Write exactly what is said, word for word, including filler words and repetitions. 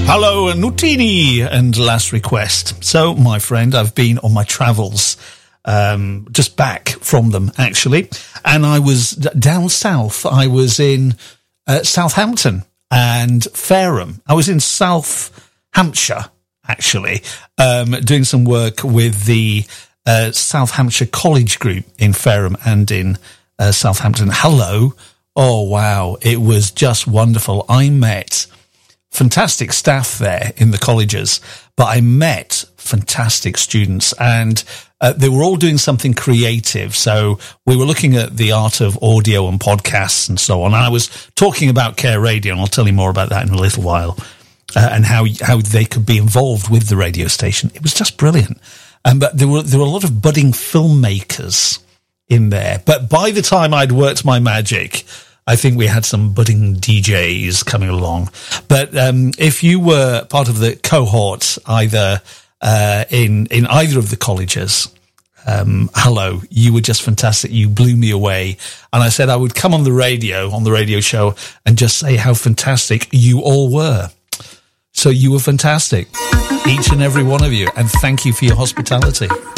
Hello, Nutini and Last Request. So, my friend, I've been on my travels, um, just back from them, actually. And I was d- down south. I was in uh, Southampton and Fareham. I was in South Hampshire, actually, um, doing some work with the uh, South Hampshire College Group in Fareham and in uh, Southampton. Hello. Oh, wow. It was just wonderful. I met fantastic staff there in the colleges, but I met fantastic students, and uh, they were all doing something creative. So we were looking at the art of audio and podcasts and so on. And I was talking about Care Radio, and I'll tell you more about that in a little while, uh, and how how they could be involved with the radio station. It was just brilliant. Um, but there were there were a lot of budding filmmakers in there. But by the time I'd worked my magic, I think we had some budding D Js coming along. But um, if you were part of the cohort, either uh, in in either of the colleges, um, hello, you were just fantastic. You blew me away. And I said I would come on the radio, on the radio show, and just say how fantastic you all were. So you were fantastic, each and every one of you. And thank you for your hospitality.